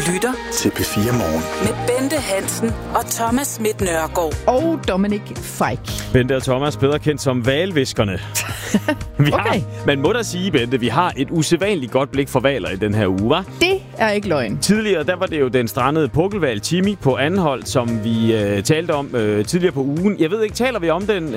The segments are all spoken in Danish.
lytter til P4 Morgen. med Bente Hansen og Thomas Schmidt Nørgaard. Og Dominik Feik. Bente og Thomas, bedre kendt som hvalviskerne. Okay. Man må da sige, Bente, vi har et usædvanligt godt blik for hvaler i den her uge, hva'? Det er ikke løgn. Tidligere, der var det jo den strandede pukkelhval Timmy på Anholt, som vi talte om tidligere på ugen. Jeg ved ikke, taler vi om den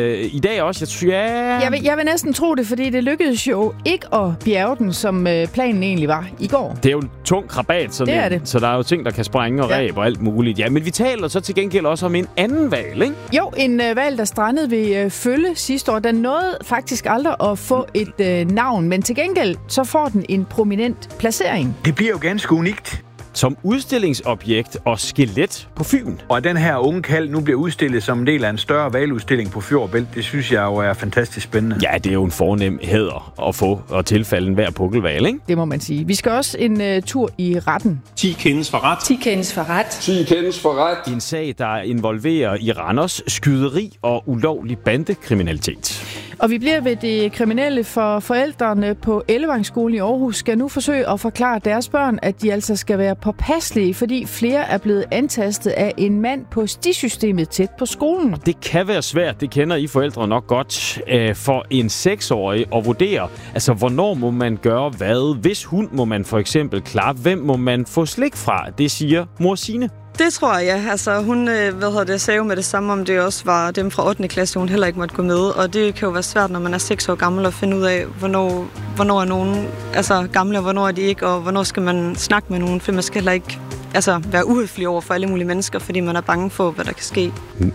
i dag også? Jeg vil næsten tro det, fordi det lykkedes jo ikke at bjerge den, som planen egentlig var i går. Det er jo en tung krabat, sådan Det er en, det. så der er jo ting, der kan sprænge og ræb og alt muligt. Ja, men vi taler så til gengæld også om en anden hval, ikke? Jo, en hval, der strandede ved Følle sidste år. Den nåede faktisk aldrig at få et navn, men til gengæld så får den en prominent placering. Det bliver jo ganske unikt. Som udstillingsobjekt og skelet på Fyn. Og at den her unge kalv nu bliver udstillet som en del af en større hvaludstilling på Fjordbælt, det synes jeg jo er fantastisk spændende. Ja, det er jo en fornem hæder at få og tilfælde enhver pukkelhval, ikke? Det må man sige. Vi skal også en tur i retten. 10 kendes for ret. 10 kendes for ret. 10 kendes for ret. En sag, der involverer i Randers skyderi og ulovlig bandekriminalitet. Og vi bliver ved det kriminelle, for forældrene på Ellevangsskolen i Aarhus skal nu forsøge at forklare deres børn, at de altså skal være påpasselige, fordi flere er blevet antastet af en mand på stisystemet tæt på skolen. Det kan være svært, det kender I forældre nok godt, for en 6-årig at vurdere, altså hvornår må man gøre hvad, hvis hund må man for eksempel klare, hvem må man få slik fra, det siger mor Signe. Det tror jeg, ja. Altså, hun sagde jo med det samme, om det også var dem fra 8. klasse, hun heller ikke måtte gå med. Og det kan jo være svært, når man er 6 år gammel, at finde ud af, hvornår er nogen gamle, og hvornår er de ikke, og hvornår skal man snakke med nogen, for man skal heller ikke være uhøflig over for alle mulige mennesker, fordi man er bange for, hvad der kan ske.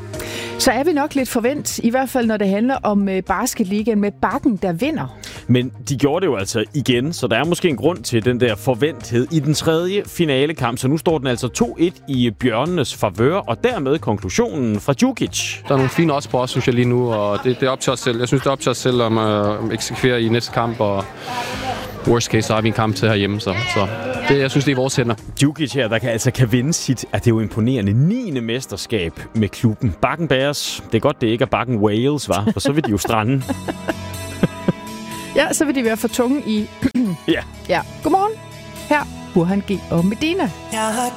Så er vi nok lidt forvent, i hvert fald når det handler om basketligaen med Bakken, der vinder. Men de gjorde det jo altså igen, så der er måske en grund til den der forventhed i den 3. finalekamp. Så nu står den altså 2-1 i bjørnenes favør, og dermed konklusionen fra Djukic. Der er nogle fine odds på os, synes jeg lige nu, og det er op til os selv. Jeg synes, det er op til os selv om at eksekvere i næste kamp, og worst case, så har vi en kamp til herhjemme, så det, jeg synes, det er i vores hænder. Djukic her, der kan vinde sit, at det er jo imponerende 9. mesterskab med klubben. Bakken Bears. Det er godt, det ikke er Bakken Wales, var, for så vil de jo strande. Ja, så vil de være for tunge i... Ja. Ja. Godmorgen. Her Burhan G. og Medina.